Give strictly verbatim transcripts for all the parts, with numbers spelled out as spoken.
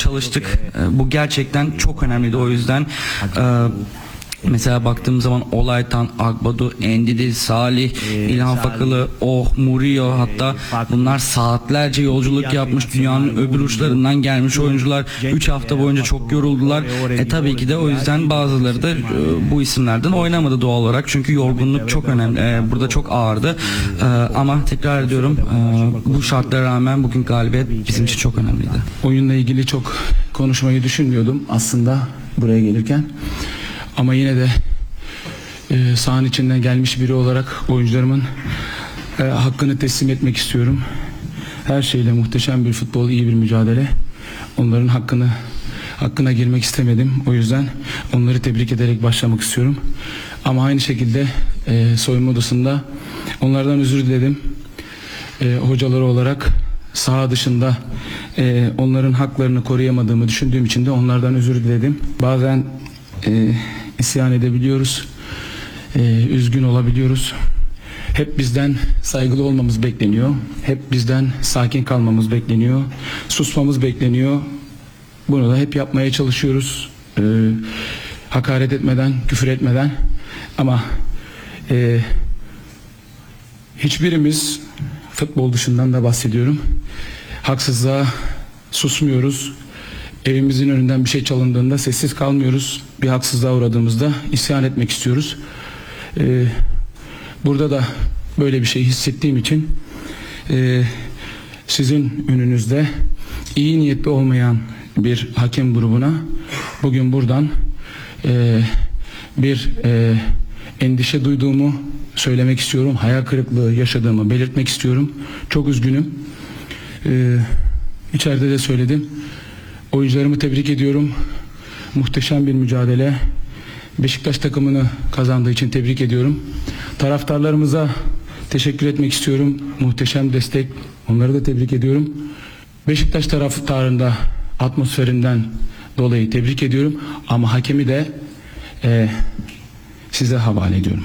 çalıştık. E, bu gerçekten çok önemliydi. O yüzden e, mesela baktığım zaman Olaytan, Agbadu, Endidi, Salih, İlhan Fakılı, Oh, Murillo, hatta bunlar saatlerce yolculuk yapmış, dünyanın öbür uçlarından gelmiş oyuncular. üç hafta boyunca çok yoruldular. E tabii ki de o yüzden bazıları da e, bu isimlerden oynamadı doğal olarak. Çünkü yorgunluk çok önemli. E, burada çok ağırdı. E, ama tekrar ediyorum, e, bu şartlara rağmen bugün galibiyet bizim için çok önemliydi. Oyunla ilgili çok konuşmayı düşünmüyordum aslında buraya gelirken. Ama yine de e, sahanın içinden gelmiş biri olarak oyuncularımın e, hakkını teslim etmek istiyorum. Her şeyle muhteşem bir futbol, iyi bir mücadele. Onların hakkını hakkına girmek istemedim. O yüzden onları tebrik ederek başlamak istiyorum. Ama aynı şekilde e, soyunma odasında onlardan özür diledim. E, hocaları olarak saha dışında e, onların haklarını koruyamadığımı düşündüğüm için de onlardan özür diledim. Bazen e, isyan edebiliyoruz, ee, üzgün olabiliyoruz. Hep bizden saygılı olmamız bekleniyor. Hep bizden sakin kalmamız bekleniyor. Susmamız bekleniyor. Bunu da hep yapmaya çalışıyoruz. Ee, hakaret etmeden, küfür etmeden. Ama e, hiçbirimiz, futbol dışından da bahsediyorum, haksızlığa susmuyoruz. Evimizin önünden bir şey çalındığında sessiz kalmıyoruz. Bir haksızlığa uğradığımızda isyan etmek istiyoruz. Ee, burada da böyle bir şey hissettiğim için e, sizin önünüzde iyi niyetli olmayan bir hakem grubuna bugün buradan e, bir e, endişe duyduğumu söylemek istiyorum. Hayal kırıklığı yaşadığımı belirtmek istiyorum. Çok üzgünüm. Ee, içeride de söyledim. Oyuncularımı tebrik ediyorum. Muhteşem bir mücadele. Beşiktaş takımını kazandığı için tebrik ediyorum. Taraftarlarımıza teşekkür etmek istiyorum. Muhteşem destek. Onları da tebrik ediyorum. Beşiktaş taraftarında atmosferinden dolayı tebrik ediyorum. Ama hakemi de e, size havale ediyorum.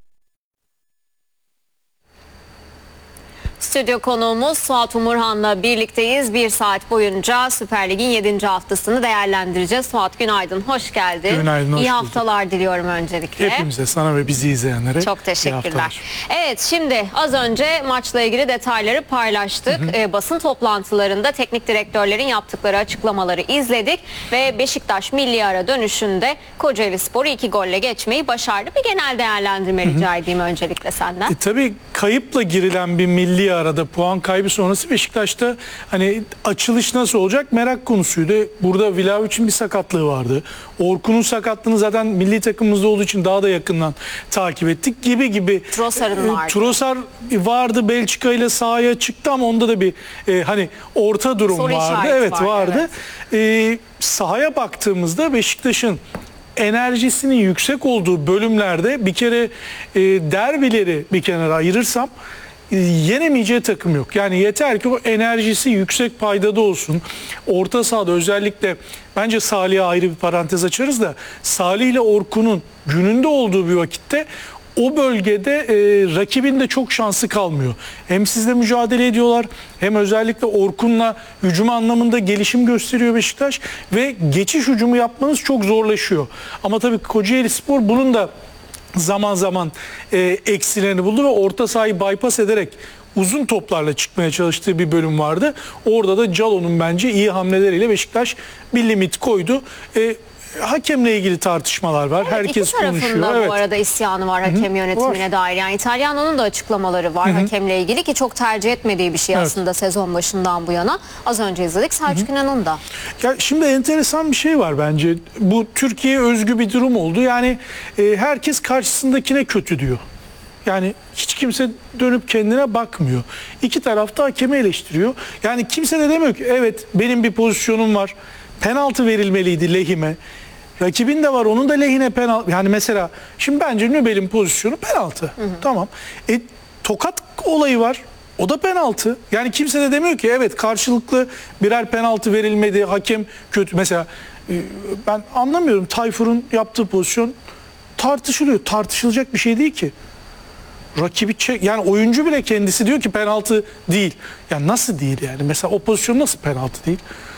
Stüdyo konuğumuz Suat Umurhan'la birlikteyiz. Bir saat boyunca Süper Lig'in yedinci haftasını değerlendireceğiz. Suat, günaydın, hoş geldin. Günaydın, hoş İyi bulduk. haftalar diliyorum öncelikle. Hepimize, sana ve bizi izleyenlere. Çok teşekkürler. Evet, şimdi az önce maçla ilgili detayları paylaştık. Hı hı. E, basın toplantılarında teknik direktörlerin yaptıkları açıklamaları izledik. Ve Beşiktaş milli ara dönüşünde Kocaelispor'u iki golle geçmeyi başardı. Bir genel değerlendirme rica edeyim öncelikle senden. E, tabii kayıpla girilen bir milli arada puan kaybı sonrası Beşiktaş'ta hani açılış nasıl olacak merak konusuydu. Burada Vlahovic'in bir sakatlığı vardı. Orkun'un sakatlığını zaten milli takımımızda olduğu için daha da yakından takip ettik gibi gibi. Trossard'ın vardı. Trossard vardı, Belçika ile sahaya çıktı ama onda da bir e, hani orta durum Soru vardı. Evet vardı. vardı. Evet. E, sahaya baktığımızda Beşiktaş'ın enerjisinin yüksek olduğu bölümlerde bir kere e, derbileri bir kenara ayırırsam e, yenemeyeceği takım yok. Yani yeter ki o enerjisi yüksek paydada olsun. Orta sahada özellikle bence Salih'e ayrı bir parantez açarız da Salih ile Orkun'un gününde olduğu bir vakitte o bölgede e, rakibin de çok şansı kalmıyor. Hem sizle mücadele ediyorlar hem özellikle Orkun'la hücum anlamında gelişim gösteriyor Beşiktaş ve geçiş hücumu yapmanız çok zorlaşıyor. Ama tabii Kocaelispor bunun da zaman zaman e, eksilerini buldu ve orta sahayı bypass ederek uzun toplarla çıkmaya çalıştığı bir bölüm vardı. Orada da Calo'nun bence iyi hamleleriyle Beşiktaş bir limit koydu. E, Hakemle ilgili tartışmalar var. Evet, herkes iki konuşuyor. tarafında Evet. bu arada isyanı var hakem Hı-hı. yönetimine var. dair. Yani İtalyana'nın da açıklamaları var Hı-hı. hakemle ilgili ki çok tercih etmediği bir şey evet. aslında sezon başından bu yana. Az önce izledik Selçuk İnan'ın da. Ya şimdi enteresan bir şey var bence. Bu Türkiye'ye özgü bir durum oldu. Yani e, herkes karşısındakine kötü diyor. Yani hiç kimse dönüp kendine bakmıyor. İki taraf da hakemi eleştiriyor. Yani kimse de demiyor ki evet benim bir pozisyonum var. Penaltı verilmeliydi lehime. Rakibin de var, onun da lehine penaltı. Yani mesela şimdi bence Nübel'in pozisyonu penaltı. Hı hı. Tamam. E, tokat olayı var. O da penaltı. Yani kimse de demiyor ki evet karşılıklı birer penaltı verilmedi. Hakem kötü. Mesela e, ben anlamıyorum. Tayfur'un yaptığı pozisyon tartışılıyor. Tartışılacak bir şey değil ki. Rakibi çek, yani oyuncu bile kendisi diyor ki penaltı değil. Yani nasıl değil yani? Mesela o pozisyon nasıl penaltı değil?